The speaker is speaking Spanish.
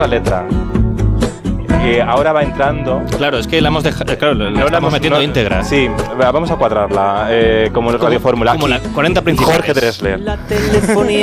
la letra. Ahora va entrando. Claro, es que la hemos dejado. Claro, la estamos metiendo íntegra. Sí, vamos a cuadrarla. Como en Radio Fórmula. Como la 40 principales. Jorge Drexler. La telefonía